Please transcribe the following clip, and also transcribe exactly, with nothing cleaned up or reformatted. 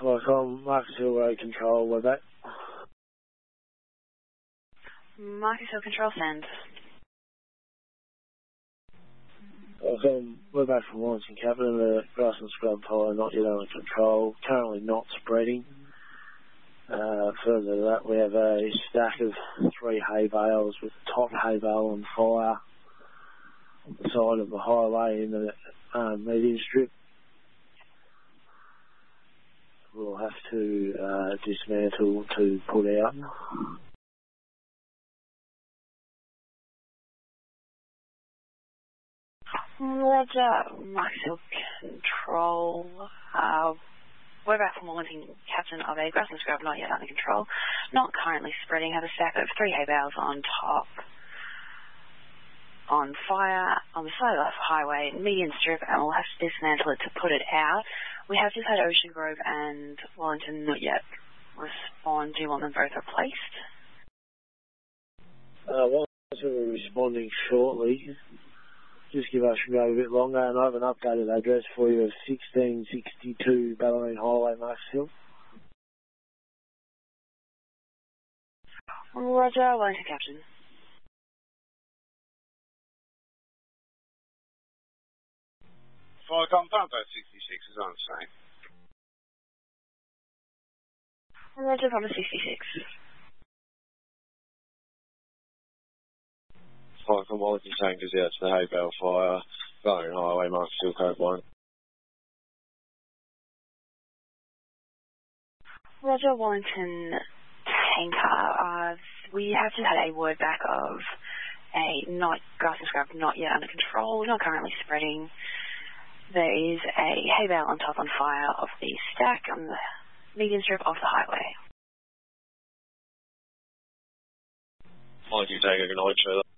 Welcome, Marcus Hill Road Control, we're back. Marcus Hill Control, send. Welcome, we're back from Wellington Capital. The grass and scrub fire not yet under control, currently not spreading. Uh, further to that, we have a stack of three hay bales with the top hay bale on fire on the side of the highway in the uh, median strip. We'll have to uh, dismantle to put out. Roger, Marcus Hill Control. Uh, we're back from Wellington, captain of a grass and scrub not yet under control. Not currently spreading. Have a stack of three hay bales on top. On fire on the side of the highway, median strip, and we'll have to dismantle it to put it out. We have just had Ocean Grove and Wellington not yet respond. Do you want them both replaced? Uh, Wellington will be responding shortly. Just give us a bit longer, and I have an updated address for you of sixteen sixty-two Ballerine Highway, Marcus Hill. Roger, Wellington Captain. Fire compound sixty-six is on the same. Roger, Promise sixty-six. Fire from Wellington Tankers out to the hay bale fire, Ballerine Highway, Marcus Hill, code one. Roger, Wellington Tanker. Uh, we have just had a word back of a not grass and scrub not yet under control, not currently spreading. There is a hay bale on top on fire of the stack on the median strip of the highway. Wellington Tanker, acknowledge further.